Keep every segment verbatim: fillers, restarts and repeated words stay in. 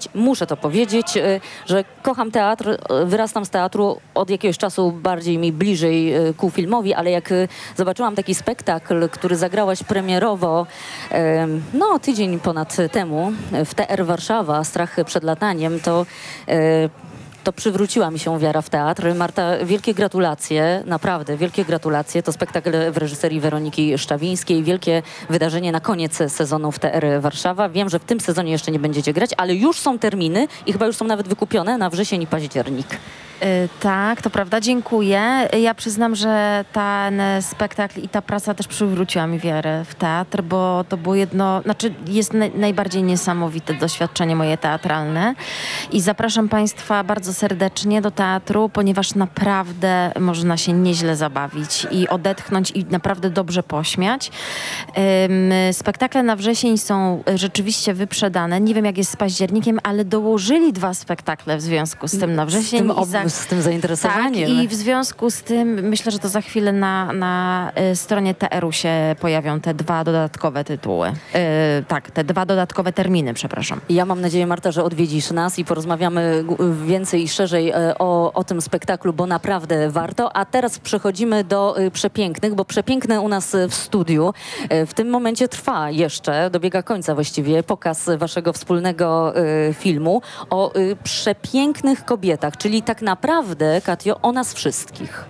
muszę to powiedzieć, y, że kocham teatr, y, wyrastam z teatru, od jakiegoś czasu bardziej mi bliżej y, ku filmowi, ale jak y, zobaczyłam taki spektakl, który zagrałaś premierowo, y, no tydzień ponad temu w T R Warszawa, Strach przed lataniem, to y, to przywróciła mi się wiara w teatr. Marta, wielkie gratulacje, naprawdę wielkie gratulacje. To spektakl w reżyserii Weroniki Szczawińskiej. Wielkie wydarzenie na koniec sezonu w T R Warszawa. Wiem, że w tym sezonie jeszcze nie będziecie grać, ale już są terminy i chyba już są nawet wykupione na wrzesień i październik. Yy, tak, to prawda, dziękuję. Ja przyznam, że ten spektakl i ta praca też przywróciła mi wiarę w teatr, bo to było jedno, znaczy jest na, najbardziej niesamowite doświadczenie moje teatralne i zapraszam Państwa bardzo serdecznie do teatru, ponieważ naprawdę można się nieźle zabawić i odetchnąć i naprawdę dobrze pośmiać. Yy, spektakle na wrzesień są rzeczywiście wyprzedane. Nie wiem, jak jest z październikiem, ale dołożyli dwa spektakle w związku z tym na wrzesień. Z tym, ob- i za z tym zainteresowaniem. Tak, i w związku z tym myślę, że to za chwilę na, na y, stronie T R-u się pojawią te dwa dodatkowe tytuły. Y, tak, te dwa dodatkowe terminy, przepraszam. Ja mam nadzieję, Marta, że odwiedzisz nas i porozmawiamy więcej i szerzej o, o tym spektaklu, bo naprawdę warto. A teraz przechodzimy do y, Przepięknych, bo Przepiękne u nas w studiu. Y, w tym momencie trwa jeszcze, dobiega końca właściwie, pokaz waszego wspólnego y, filmu o y, przepięknych kobietach, czyli tak naprawdę Naprawdę, Katjo, o nas wszystkich.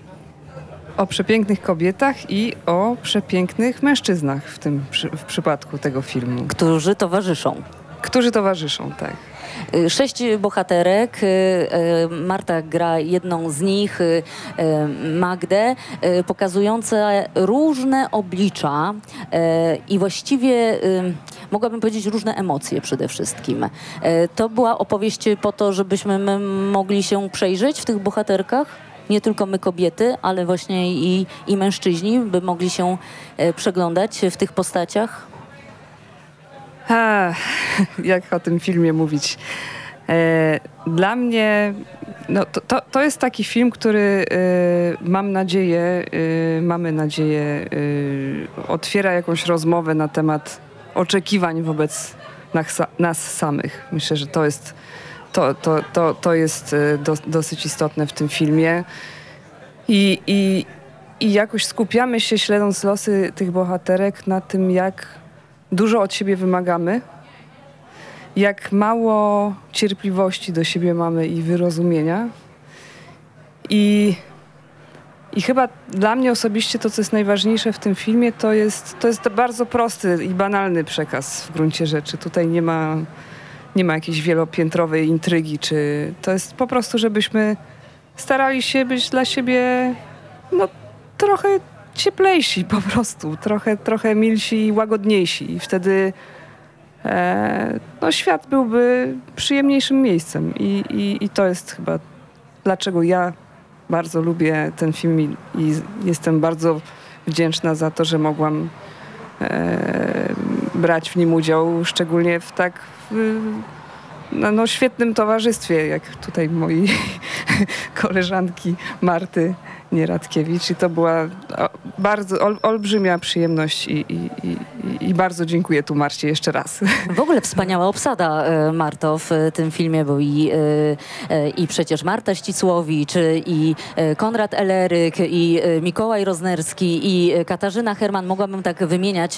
O przepięknych kobietach i o przepięknych mężczyznach w tym przy, w przypadku tego filmu. Którzy towarzyszą. Którzy towarzyszą, tak. Sześć bohaterek. Marta gra jedną z nich, Magdę, pokazujące różne oblicza i właściwie mogłabym powiedzieć różne emocje przede wszystkim. To była opowieść po to, żebyśmy my mogli się przejrzeć w tych bohaterkach? Nie tylko my kobiety, ale właśnie i, i mężczyźni, by mogli się przeglądać w tych postaciach? Ha, jak o tym filmie mówić? E, dla mnie no, to, to, to jest taki film, który e, mam nadzieję, e, mamy nadzieję, e, otwiera jakąś rozmowę na temat oczekiwań wobec nas, nas samych. Myślę, że to jest, to, to, to, to jest do, dosyć istotne w tym filmie. I, i, I jakoś skupiamy się, śledząc losy tych bohaterek, na tym, jak dużo od siebie wymagamy, jak mało cierpliwości do siebie mamy i wyrozumienia. I, i chyba dla mnie osobiście to, co jest najważniejsze w tym filmie, to jest, to jest bardzo prosty i banalny przekaz w gruncie rzeczy. Tutaj nie ma, nie ma jakiejś wielopiętrowej intrygi, czy to jest po prostu, żebyśmy starali się być dla siebie no, trochę cieplejsi po prostu, trochę, trochę milsi i łagodniejsi. I wtedy e, no, świat byłby przyjemniejszym miejscem. I, i, I to jest chyba dlaczego ja bardzo lubię ten film i, i jestem bardzo wdzięczna za to, że mogłam e, brać w nim udział, szczególnie w tak w, no, no, świetnym towarzystwie, jak tutaj moi koleżanki Marty Nieradkiewicz. I to była bardzo ol, olbrzymia przyjemność i, i, i, i bardzo dziękuję tu Marcie jeszcze raz. W ogóle wspaniała obsada, Marto, w tym filmie, bo i, i przecież Marta Ścisłowicz, i Konrad Eleryk, i Mikołaj Roznerski, i Katarzyna Herman. Mogłabym tak wymieniać,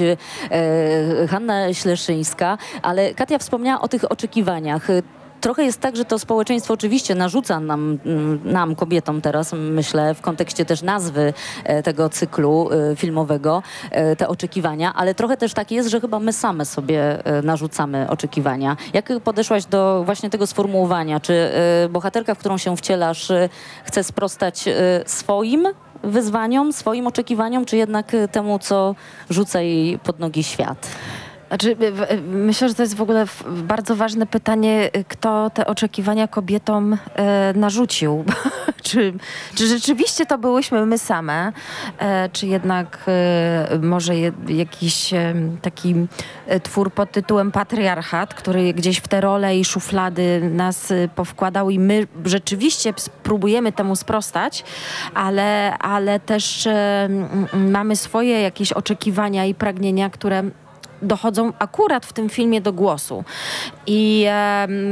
Hanna Śleszyńska, ale Katia wspomniała o tych oczekiwaniach. Trochę jest tak, że to społeczeństwo oczywiście narzuca nam, nam, kobietom teraz, myślę, w kontekście też nazwy tego cyklu filmowego, te oczekiwania, ale trochę też tak jest, że chyba my same sobie narzucamy oczekiwania. Jak podeszłaś do właśnie tego sformułowania? Czy bohaterka, w którą się wcielasz, chce sprostać swoim wyzwaniom, swoim oczekiwaniom, czy jednak temu, co rzuca jej pod nogi świat? Znaczy, myślę, że to jest w ogóle bardzo ważne pytanie, kto te oczekiwania kobietom e, narzucił. czy, czy rzeczywiście to byłyśmy my same, e, czy jednak e, może je, jakiś e, taki twór pod tytułem patriarchat, który gdzieś w te role i szuflady nas e, powkładał i my rzeczywiście spróbujemy temu sprostać, ale, ale też e, mamy swoje jakieś oczekiwania i pragnienia, które dochodzą akurat w tym filmie do głosu. I